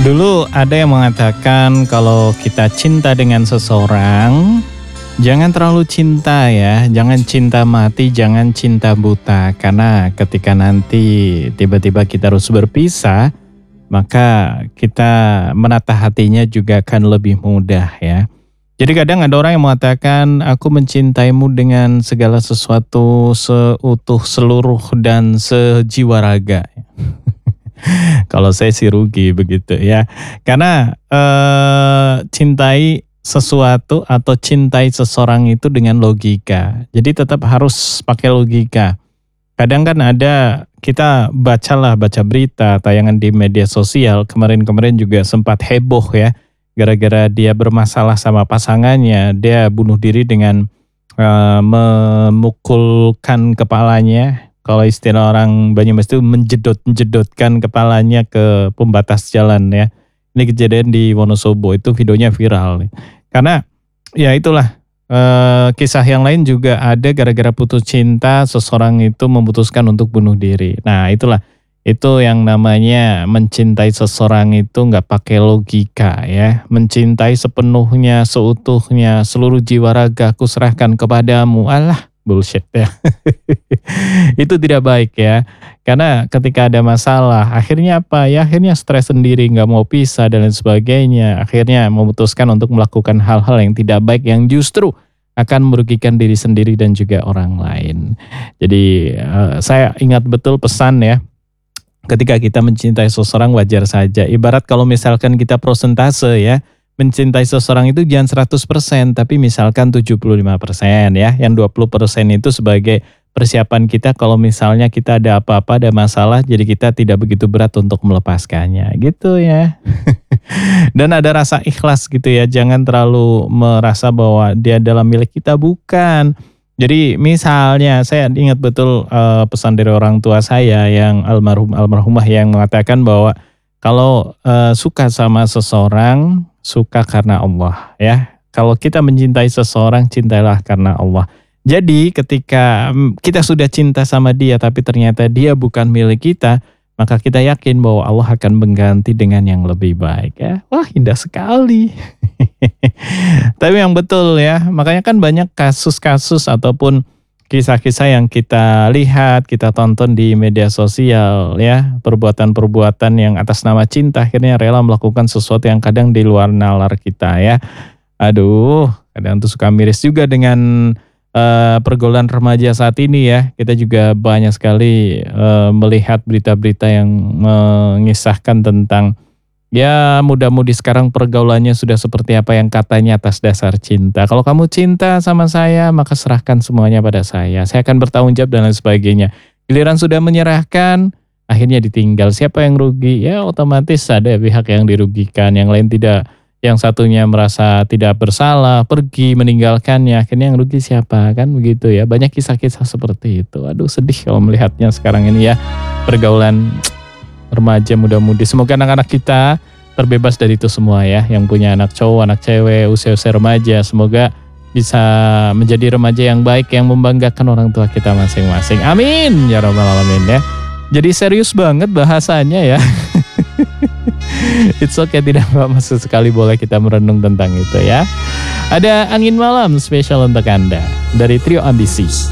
Dulu ada yang mengatakan kalau kita cinta dengan seseorang, jangan terlalu cinta ya, jangan cinta mati, jangan cinta buta. Karena ketika nanti tiba-tiba kita harus berpisah, maka kita menata hatinya juga akan lebih mudah ya. Jadi kadang ada orang yang mengatakan, aku mencintaimu dengan segala sesuatu, seutuh, seluruh, dan sejiwa raga. Kalau saya sih rugi begitu ya. Karena cintai sesuatu atau cintai seseorang itu dengan logika. Jadi tetap harus pakai logika. Kadang kan ada, kita baca berita, tayangan di media sosial, kemarin-kemarin juga sempat heboh ya. Gara-gara dia bermasalah sama pasangannya, dia bunuh diri dengan memukulkan kepalanya. Kalau istilah orang Banyumas itu menjedot-jedotkan kepalanya ke pembatas jalan ya. Ini kejadian di Wonosobo, itu videonya viral. Karena ya itulah, kisah yang lain juga ada gara-gara putus cinta, seseorang itu memutuskan untuk bunuh diri. Nah itulah, itu yang namanya mencintai seseorang itu nggak pakai logika ya. Mencintai sepenuhnya, seutuhnya, seluruh jiwa raga aku serahkan kepadamu. Alah, bullshit ya. Itu tidak baik ya. Karena ketika ada masalah, akhirnya apa ya? Akhirnya stres sendiri, nggak mau pisah dan lain sebagainya. Akhirnya memutuskan untuk melakukan hal-hal yang tidak baik, yang justru akan merugikan diri sendiri dan juga orang lain. Jadi saya ingat betul pesan ya. Ketika kita mencintai seseorang wajar saja. Ibarat kalau misalkan kita prosentase ya. Mencintai seseorang itu jangan 100%, tapi misalkan 75% ya. Yang 20% itu sebagai persiapan kita kalau misalnya kita ada apa-apa, ada masalah, jadi kita tidak begitu berat untuk melepaskannya gitu ya. Dan ada rasa ikhlas gitu ya, jangan terlalu merasa bahwa dia adalah milik kita, bukan. Jadi misalnya saya ingat betul pesan dari orang tua saya yang almarhumah yang mengatakan bahwa kalau suka sama seseorang, suka karena Allah ya. Kalau kita mencintai seseorang, cintailah karena Allah. Jadi ketika kita sudah cinta sama dia tapi ternyata dia bukan milik kita, maka kita yakin bahwa Allah akan mengganti dengan yang lebih baik ya. Wah, indah sekali. Tapi yang betul ya, makanya kan banyak kasus-kasus ataupun kisah-kisah yang kita lihat, kita tonton di media sosial ya, perbuatan-perbuatan yang atas nama cinta akhirnya rela melakukan sesuatu yang kadang di luar nalar kita ya. Aduh, kadang tuh suka miris juga dengan pergaulan remaja saat ini ya. Kita juga banyak sekali melihat berita-berita yang mengisahkan tentang ya muda-mudi sekarang pergaulannya sudah seperti apa yang katanya atas dasar cinta. Kalau kamu cinta sama saya, maka serahkan semuanya pada saya. Saya akan bertanggung jawab dan lain sebagainya. Giliran sudah menyerahkan, akhirnya ditinggal. Siapa yang rugi? Ya otomatis ada pihak yang dirugikan, yang lain tidak. Yang satunya merasa tidak bersalah, pergi meninggalkannya. Akhirnya yang rugi siapa? Kan begitu ya. Banyak kisah-kisah seperti itu. Aduh, sedih kalau melihatnya sekarang ini ya. Pergaulan remaja muda-mudi. Semoga anak-anak kita terbebas dari itu semua ya. Yang punya anak cowok, anak cewek, usia-usia remaja. Semoga bisa menjadi remaja yang baik, yang membanggakan orang tua kita masing-masing. Amin ya rabbal alamin ya. Jadi serius banget bahasanya ya. It's okay, tidak apa-apa, sekali boleh kita merenung tentang itu ya. Ada Angin Malam spesial untuk Anda dari Trio Ambisi.